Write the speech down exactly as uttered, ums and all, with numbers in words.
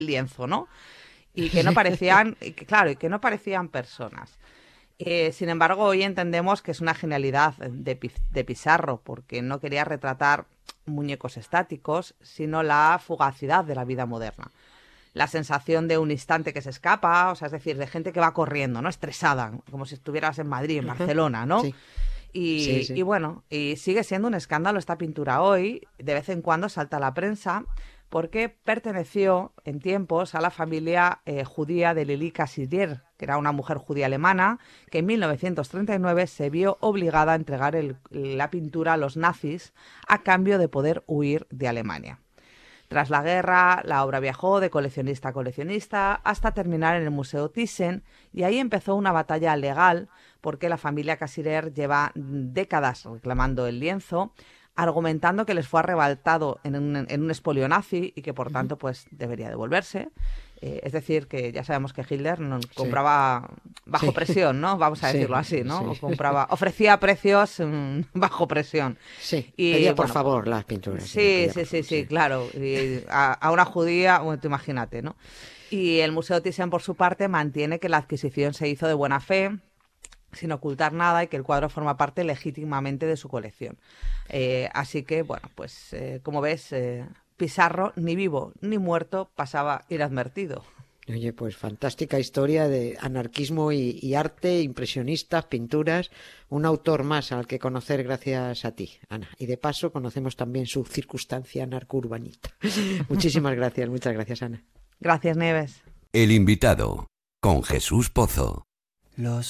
lienzo, ¿no? Y que no parecían, y que, claro, y que no parecían personas. Eh, sin embargo, hoy entendemos que es una genialidad de, de Pissarro, porque no quería retratar muñecos estáticos, sino la fugacidad de la vida moderna. La sensación de un instante que se escapa, o sea, es decir, de gente que va corriendo, ¿no? Estresada, como si estuvieras en Madrid, en Ajá. Barcelona, ¿no? Sí, sí, Y, y sí. bueno, y sigue siendo un escándalo esta pintura hoy, de vez en cuando salta a la prensa, porque perteneció en tiempos a la familia eh, judía de Lili Cassirer, que era una mujer judía alemana, que en mil novecientos treinta y nueve se vio obligada a entregar el- la pintura a los nazis a cambio de poder huir de Alemania. Tras la guerra, la obra viajó de coleccionista a coleccionista hasta terminar en el Museo Thyssen, y ahí empezó una batalla legal porque la familia Cassirer lleva décadas reclamando el lienzo, argumentando que les fue arrebatado en un, en un expolio nazi y que por Ujú. tanto pues debería devolverse. Eh, es decir, que ya sabemos que Hitler no Sí, compraba bajo sí, presión, ¿no? Vamos a decirlo sí, así, ¿no? sí. O compraba, ofrecía presios mm, bajo presión. Sí, Y pedía por bueno, favor las pinturas, sí, sí, pedía sí, por sí, favor, sí, sí. claro. Y a, a una judía, bueno, tú imagínate, ¿no? Y el Museo Thyssen, por su parte, mantiene que la adquisición se hizo de buena fe, sin ocultar nada, y que el cuadro forma parte legítimamente de su colección. Eh, así que, bueno, pues eh, como ves, eh, Pissarro, ni vivo ni muerto, pasaba inadvertido. Oye, pues fantástica historia de anarquismo y, y arte, impresionistas, pinturas, un autor más al que conocer gracias a ti, Ana. Y de paso conocemos también su circunstancia narcourbanita. Muchísimas gracias, muchas gracias, Ana. Gracias, Nieves. El invitado, con Jesús Pozo. Los